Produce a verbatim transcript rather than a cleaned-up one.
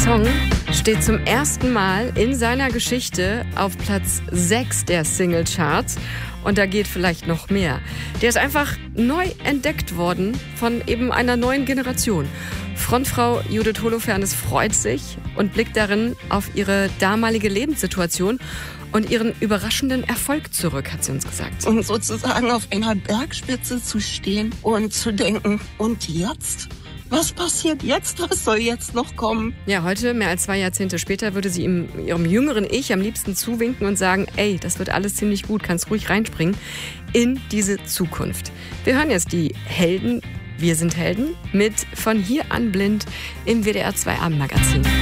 Song steht zum ersten Mal in seiner Geschichte auf Platz sechs der Singlecharts. Und da geht vielleicht noch mehr. Der ist einfach neu entdeckt worden von eben einer neuen Generation. Frontfrau Judith Holofernes freut sich und blickt darin auf ihre damalige Lebenssituation und ihren überraschenden Erfolg zurück, hat sie uns gesagt. Und sozusagen auf einer Bergspitze zu stehen und zu denken, und jetzt? Was passiert jetzt? Was soll jetzt noch kommen? Ja, heute, mehr als zwei Jahrzehnte später, würde sie ihm, ihrem jüngeren Ich am liebsten zuwinken und sagen, ey, das wird alles ziemlich gut, kannst ruhig reinspringen in diese Zukunft. Wir hören jetzt die Helden, wir sind Helden, mit Von hier an blind im W D R zwei Abendmagazin.